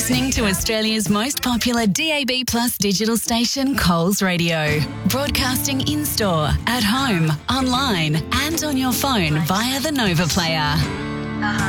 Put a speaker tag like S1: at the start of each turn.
S1: listening to Australia's most popular DAB Plus digital station, Coles Radio. Broadcasting in-store, at home, online and on your phone via the Nova Player.